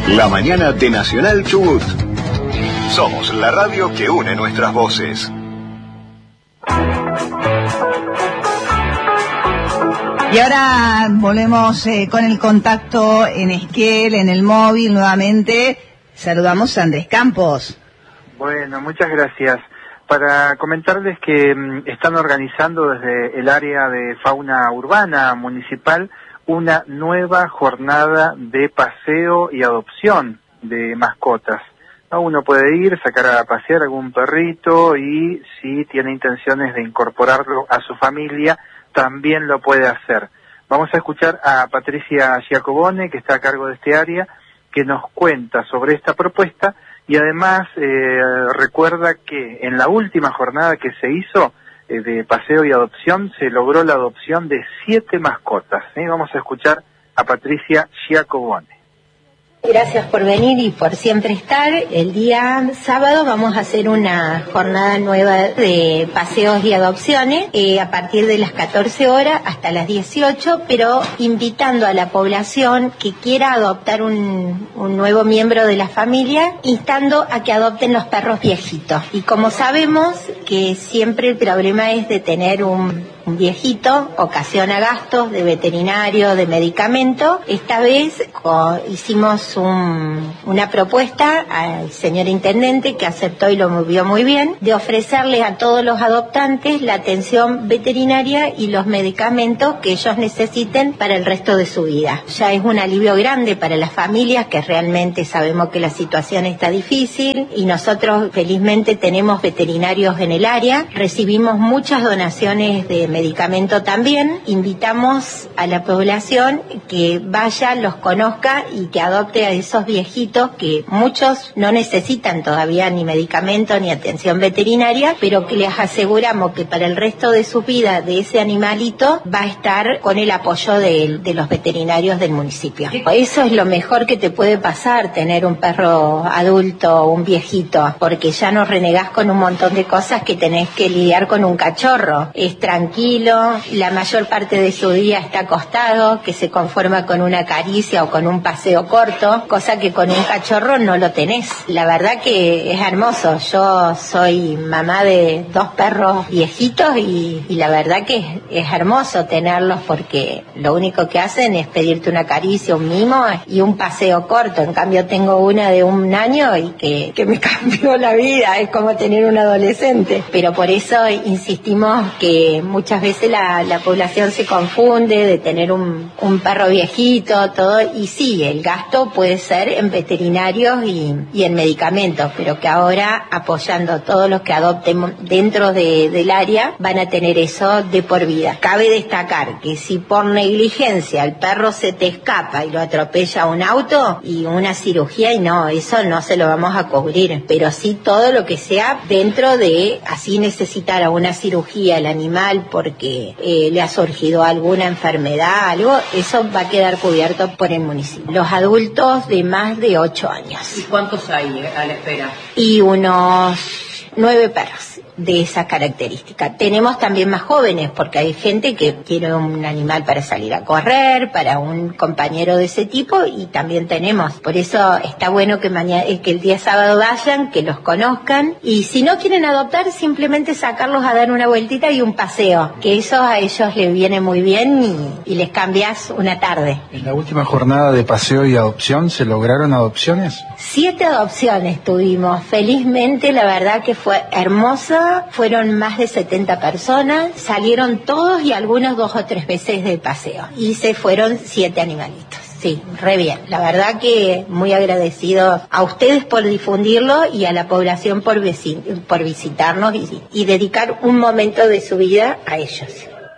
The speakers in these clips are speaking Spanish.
La mañana de Nacional Chubut. Somos la radio que une nuestras voces. Y ahora volvemos con el contacto en Esquel, en el móvil nuevamente. Saludamos a Andrés Campos. Bueno, muchas gracias. Para comentarles que están organizando desde el área de fauna urbana municipal una nueva jornada de paseo y adopción de mascotas. Uno puede ir, sacar a pasear algún perrito y si tiene intenciones de incorporarlo a su familia, también lo puede hacer. Vamos a escuchar a Patricia Giacobone, que está a cargo de este área, que nos cuenta sobre esta propuesta y además recuerda que en la última jornada que se hizo de paseo y adopción se logró la adopción de 7 mascotas. Vamos a escuchar a Patricia Giacobone. Gracias por venir y por siempre estar. El día sábado vamos a hacer una jornada nueva de paseos y adopciones a partir de las 14 horas hasta las 18, pero invitando a la población que quiera adoptar un nuevo miembro de la familia, instando a que adopten los perros viejitos. Y como sabemos que siempre el problema es de tener un viejito, ocasiona gastos de veterinario, de medicamento. Esta vez hicimos una propuesta al señor intendente, que aceptó y lo vio muy bien, de ofrecerles a todos los adoptantes la atención veterinaria y los medicamentos que ellos necesiten para el resto de su vida. Ya es un alivio grande para las familias, que realmente sabemos que la situación está difícil y nosotros felizmente tenemos veterinarios en el área. Recibimos muchas donaciones de medicamento también. Invitamos a la población que vaya, los conozca y que adopte a esos viejitos que muchos no necesitan todavía ni medicamento ni atención veterinaria, pero que les aseguramos que para el resto de su vida de ese animalito va a estar con el apoyo de los veterinarios del municipio. Eso es lo mejor que te puede pasar, tener un perro adulto o un viejito, porque ya no renegás con un montón de cosas que tenés que lidiar con un cachorro. Es tranquilo, la mayor parte de su día está acostado, que se conforma con una caricia o con un paseo corto, cosa que con un cachorro no lo tenés. La verdad que es hermoso. Yo soy mamá de 2 perros viejitos y la verdad que es hermoso tenerlos, porque lo único que hacen es pedirte una caricia, un mimo y un paseo corto. En cambio tengo una de 1 año y que me cambió la vida, es como tener un adolescente. Pero por eso insistimos que muchas veces la población se confunde de tener un perro viejito, todo, y sí, el gasto puede ser en veterinarios y en medicamentos, pero que ahora, apoyando a todos los que adopten dentro del área, van a tener eso de por vida. Cabe destacar que si por negligencia el perro se te escapa y lo atropella un auto y una cirugía, y no, eso no se lo vamos a cubrir, pero sí todo lo que sea dentro de, así necesitar una cirugía el animal porque le ha surgido alguna enfermedad, algo, eso va a quedar cubierto por el municipio. Los adultos de más de 8 años. ¿Y cuántos hay a la espera? Y unos 9 perros de esas características. Tenemos también más jóvenes, porque hay gente que quiere un animal para salir a correr, para un compañero de ese tipo, y también tenemos. Por eso está bueno que que el día sábado vayan, que los conozcan, y si no quieren adoptar, simplemente sacarlos a dar una vueltita y un paseo, que eso a ellos les viene muy bien y les cambias una tarde. En la última jornada de paseo y adopción, ¿se lograron adopciones? 7 adopciones tuvimos. Felizmente, la verdad que fue hermosa. Fueron más de 70 personas, salieron todos y algunos 2 o 3 veces de paseo. Y se fueron 7 animalitos. Sí, re bien. La verdad que muy agradecido a ustedes por difundirlo y a la población por visitarnos y dedicar un momento de su vida a ellos.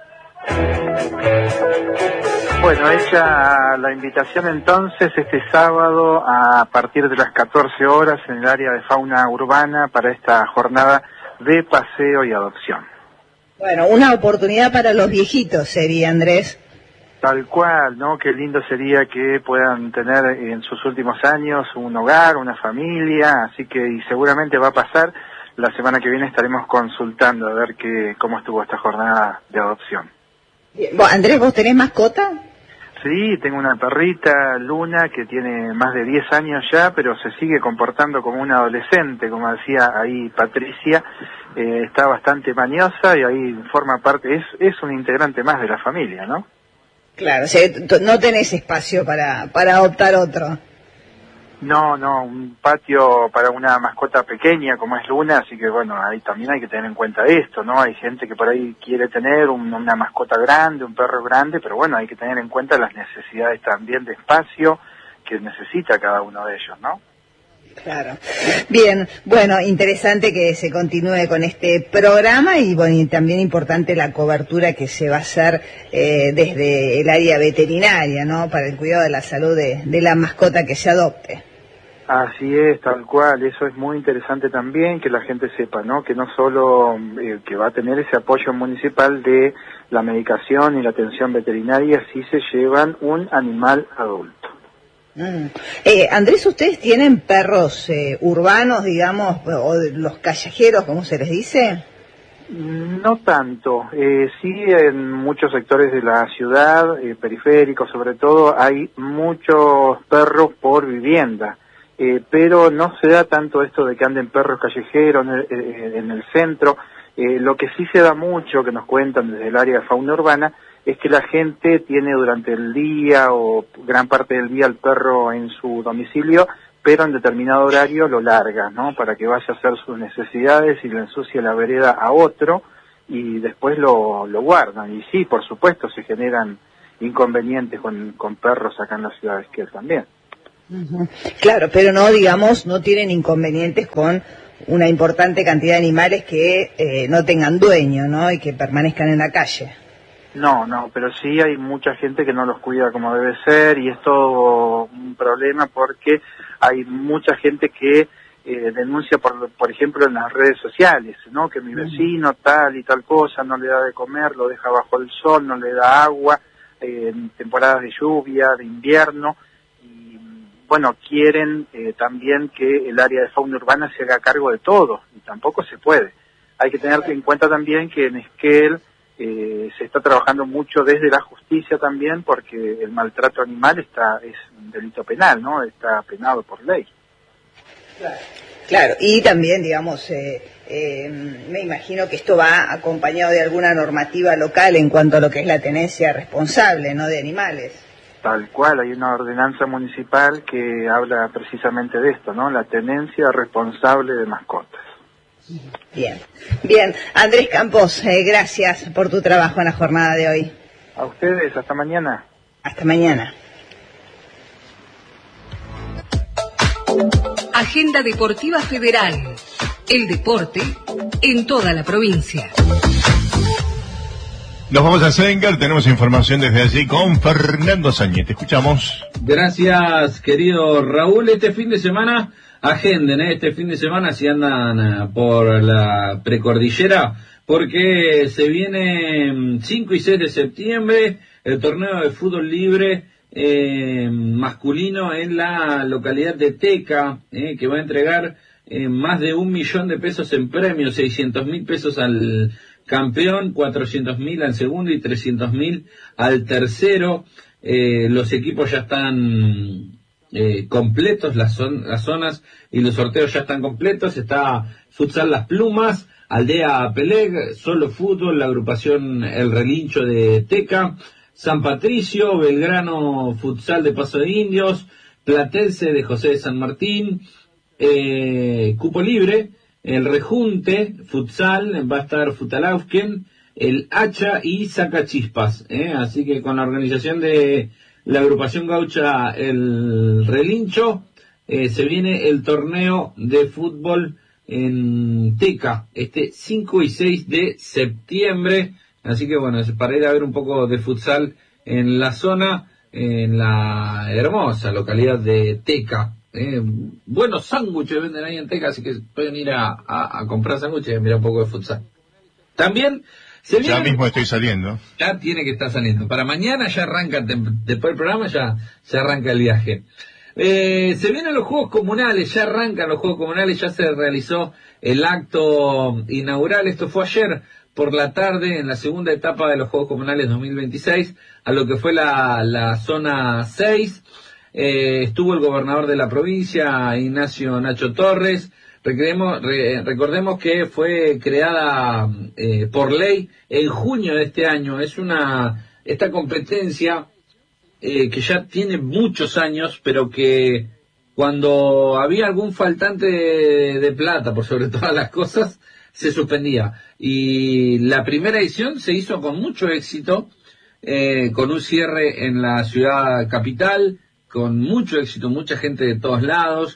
Bueno, hecha la invitación entonces este sábado a partir de las 14 horas en el área de fauna urbana para esta jornada de paseo y adopción. Bueno, una oportunidad para los viejitos sería, Andrés. Tal cual, ¿no? Qué lindo sería que puedan tener en sus últimos años un hogar, una familia, así que y seguramente va a pasar. La semana que viene estaremos consultando a ver cómo estuvo esta jornada de adopción. Andrés, ¿vos tenés mascota? Sí, tengo una perrita, Luna, que tiene más de 10 años ya, pero se sigue comportando como una adolescente, como decía ahí Patricia. Está bastante mañosa y ahí forma parte, es un integrante más de la familia, ¿no? Claro, o sea, no tenés espacio para adoptar otro. No, un patio para una mascota pequeña como es Luna, así que bueno, ahí también hay que tener en cuenta esto, ¿no? Hay gente que por ahí quiere tener una mascota grande, un perro grande, pero bueno, hay que tener en cuenta las necesidades también de espacio que necesita cada uno de ellos, ¿no? Claro. Bien, bueno, interesante que se continúe con este programa y bueno, y también importante la cobertura que se va a hacer desde el área veterinaria, ¿no? Para el cuidado de la salud de la mascota que se adopte. Así es, tal cual, eso es muy interesante también, que la gente sepa, ¿no? Que no solo que va a tener ese apoyo municipal de la medicación y la atención veterinaria si se llevan un animal adulto. Andrés, ¿ustedes tienen perros urbanos, digamos, o los callejeros, como se les dice? No tanto, sí en muchos sectores de la ciudad, periféricos sobre todo, hay muchos perros por vivienda. Pero no se da tanto esto de que anden perros callejeros en el centro. Lo que sí se da mucho, que nos cuentan desde el área de fauna urbana, es que la gente tiene durante el día o gran parte del día el perro en su domicilio, pero en determinado horario lo larga, ¿no? Para que vaya a hacer sus necesidades y le ensucie la vereda a otro y después lo guardan. Y sí, por supuesto, se generan inconvenientes con perros acá en la ciudad de Esquel también. Claro, pero no, digamos, no tienen inconvenientes con una importante cantidad de animales que no tengan dueño, ¿no? Y que permanezcan en la calle. No, pero sí hay mucha gente que no los cuida como debe ser y es todo un problema porque hay mucha gente que denuncia, por ejemplo, en las redes sociales, ¿no? Que mi vecino tal y tal cosa no le da de comer, lo deja bajo el sol, no le da agua, en temporadas de lluvia, de invierno. Bueno, quieren también que el área de fauna urbana se haga cargo de todo, y tampoco se puede. Hay que tener en cuenta también que en Esquel se está trabajando mucho desde la justicia también, porque el maltrato animal es un delito penal, ¿no? Está penado por ley. Claro, y también, digamos, me imagino que esto va acompañado de alguna normativa local en cuanto a lo que es la tenencia responsable, ¿no? De animales. Tal cual, hay una ordenanza municipal que habla precisamente de esto, ¿no? La tenencia responsable de mascotas. Bien. Andrés Campos, gracias por tu trabajo en la jornada de hoy. A ustedes, hasta mañana. Hasta mañana. Agenda Deportiva Federal. El deporte en toda la provincia. Nos vamos a Sengar, tenemos información desde allí con Fernando Sáñez. Te escuchamos. Gracias, querido Raúl. Este fin de semana, agenden, este fin de semana si andan por la precordillera, porque se viene 5 y 6 de septiembre el torneo de fútbol libre masculino en la localidad de Teca, que va a entregar más de 1 millón de pesos en premios, 600.000 pesos al campeón, 400.000 al segundo y 300.000 al tercero. Los equipos ya están completos, las zonas y los sorteos ya están completos. Está Futsal Las Plumas, Aldea Peleg, Solo Fútbol, la agrupación El Relincho de Teca, San Patricio, Belgrano Futsal de Paso de Indios, Platense de José de San Martín, cupo libre. El Rejunte, Futsal, va a estar Futalaufken, el Hacha y Sacachispas, así que con la organización de la agrupación gaucha El Relincho, se viene el torneo de fútbol en Teca, 5 y 6 de septiembre, así que bueno, es para ir a ver un poco de futsal en la zona, en la hermosa localidad de Teca. Buenos sándwiches venden ahí en Teca, así que pueden ir a comprar sándwiches y mirar un poco de futsal. También ya mismo estoy saliendo. Ya tiene que estar saliendo. Para mañana ya arranca, después del programa ya se arranca el viaje. Se vienen los Juegos Comunales, ya arrancan los Juegos Comunales, ya se realizó el acto inaugural, esto fue ayer, por la tarde, en la segunda etapa de los Juegos Comunales 2026, a lo que fue la zona 6. Estuvo el gobernador de la provincia, Ignacio Nacho Torres. Recordemos que fue creada por ley en junio de este año. Es esta competencia que ya tiene muchos años, pero que cuando había algún faltante de plata, por sobre todas las cosas, se suspendía. Y la primera edición se hizo con mucho éxito, con un cierre en la ciudad capital, con mucho éxito, mucha gente de todos lados.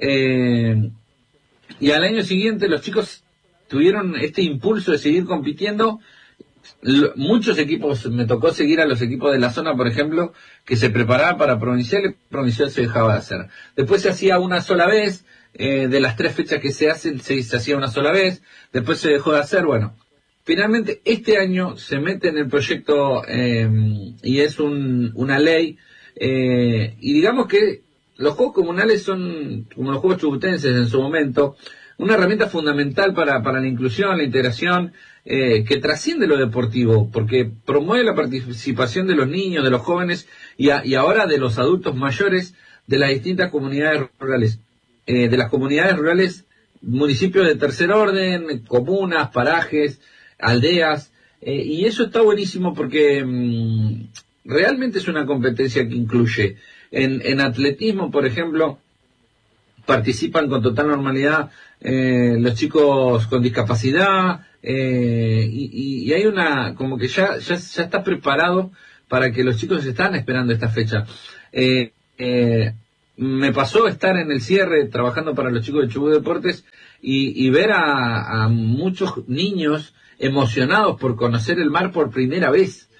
Y al año siguiente los chicos tuvieron este impulso de seguir compitiendo. Muchos equipos, me tocó seguir a los equipos de la zona, por ejemplo, que se preparaban para provincial, y provincial se dejaba de hacer. Después se hacía una sola vez, de las 3 fechas que se hacen, se hacía una sola vez, después se dejó de hacer. Bueno, finalmente este año se mete en el proyecto y es una ley, y digamos que los Juegos Comunales son, como los Juegos Chubutenses en su momento, una herramienta fundamental para la inclusión, la integración, que trasciende lo deportivo, porque promueve la participación de los niños, de los jóvenes y ahora de los adultos mayores de las distintas comunidades rurales. De las comunidades rurales, municipios de tercer orden, comunas, parajes, aldeas, y eso está buenísimo porque realmente es una competencia que incluye. En atletismo, por ejemplo, participan con total normalidad los chicos con discapacidad, y hay como que ya está preparado para que los chicos están esperando esta fecha. Me pasó estar en el cierre trabajando para los chicos de Chubut Deportes y ver a muchos niños emocionados por conocer el mar por primera vez.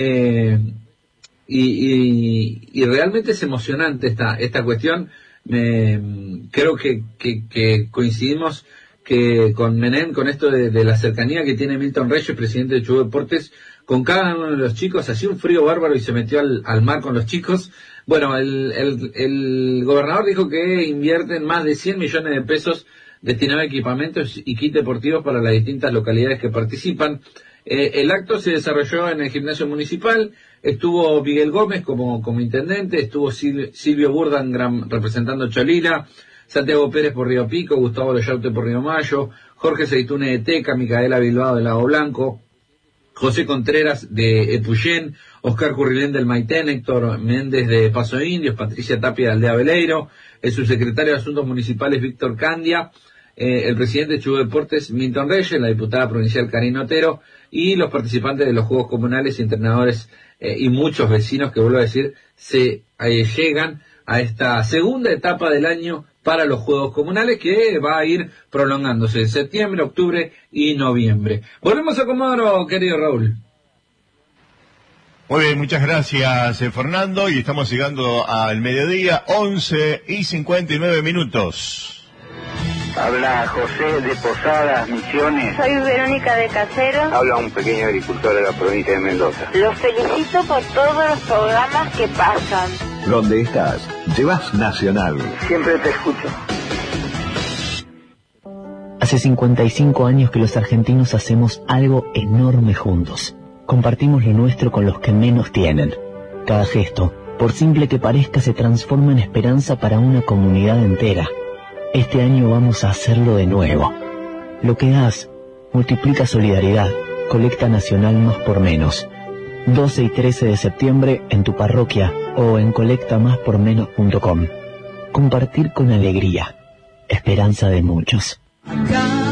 Y realmente es emocionante esta cuestión. Creo que coincidimos con Menem, con esto de la cercanía que tiene Milton Reyes, presidente de Chubut Deportes, con cada uno de los chicos. Hacía un frío bárbaro y se metió al mar con los chicos. Bueno, el gobernador dijo que invierten más de 100 millones de pesos destinados a equipamientos y kits deportivos para las distintas localidades que participan. El acto se desarrolló en el gimnasio municipal. Estuvo Miguel Gómez como intendente, estuvo Silvio Burdan representando Cholila, Santiago Pérez por Río Pico, Gustavo Loyaute por Río Mayo, Jorge Seitune de Teca, Micaela Bilbao de Lago Blanco, José Contreras de Epuyén, Oscar Currilén del Maitén, Héctor Méndez de Paso Indios, Patricia Tapia de Aldea Veleiro, el subsecretario de Asuntos Municipales Víctor Candia, el presidente de Chubut Deportes Milton Reyes, la diputada provincial Karina Otero y los participantes de los Juegos Comunales y entrenadores y muchos vecinos que, vuelvo a decir, se llegan a esta segunda etapa del año para los Juegos Comunales, que va a ir prolongándose en septiembre, octubre y noviembre. Volvemos a Comodoro, querido Raúl. Muy bien, muchas gracias, Fernando, y estamos llegando al mediodía, 11:59. Habla José de Posadas, Misiones. Soy Verónica de Casero. Habla un pequeño agricultor de la provincia de Mendoza. Los felicito por todos los programas que pasan. Donde estás, llevas Nacional. Siempre te escucho. Hace 55 años que los argentinos hacemos algo enorme juntos. Compartimos lo nuestro con los que menos tienen. Cada gesto, por simple que parezca, se transforma en esperanza para una comunidad entera. Este año vamos a hacerlo de nuevo. Lo que das multiplica solidaridad. Colecta Nacional Más por Menos. 12 y 13 de septiembre en tu parroquia o en colectamáspormenos.com. Compartir con alegría. Esperanza de muchos.